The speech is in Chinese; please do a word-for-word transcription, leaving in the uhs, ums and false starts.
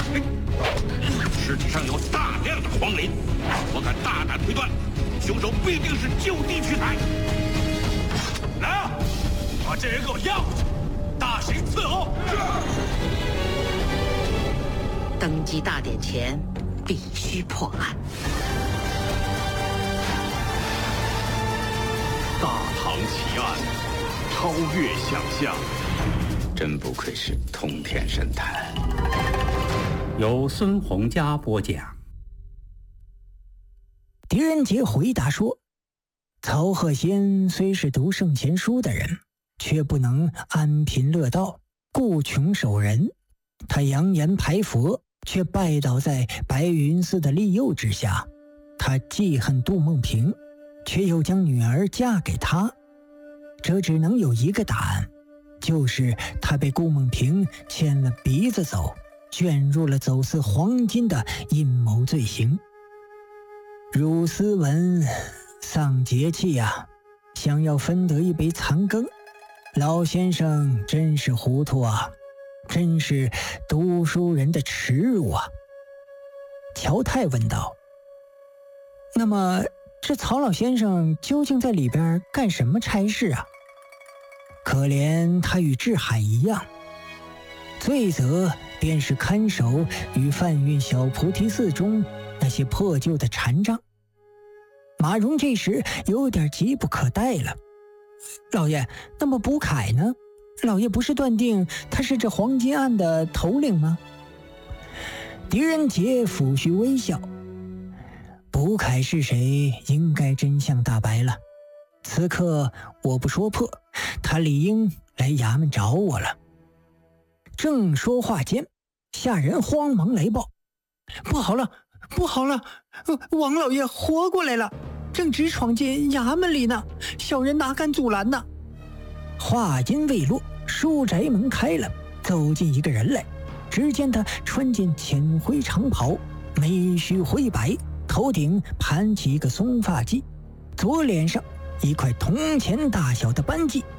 尸体上有大量的黄磷，我敢大胆推断，凶手必定是就地取材。来啊，把这人给我押过去，大刑伺候。 登基大典前，必须破案。 大唐奇案，超越想象。 真不愧是通天神探。 由孙洪佳播讲。 狄仁杰回答说，曹鹤仙虽是读圣贤书的人，却不能安贫乐道，顾穷守人。他扬言排佛，却拜倒在白云寺的利诱之下。他记恨杜梦萍，却又将女儿嫁给他。这只能有一个答案，就是他被顾梦萍牵了鼻子走，卷入了走私黄金的阴谋罪行。汝斯文丧节气呀、啊，想要分得一杯残羹，老先生真是糊涂啊，真是读书人的耻辱啊。乔太问道，那么这曹老先生究竟在里边干什么差事啊？可怜他与志海一样，罪责便是看守与贩运小菩提寺中那些破旧的禅杖。马荣这时有点急不可待了，老爷，那么卜凯呢？老爷不是断定他是这黄金案的头领吗？狄仁杰抚须微笑，卜凯是谁，应该真相大白了。此刻我不说破，他理应来衙门找我了。正说话间，下人慌忙来报，不好了，不好了，王老爷活过来了，正直闯进衙门里呢，小人哪敢阻拦呢？话音未落，书宅门开了，走进一个人来。只见他穿件浅灰长袍，眉须灰白，头顶盘起一个松发髻，左脸上一块铜钱大小的斑迹，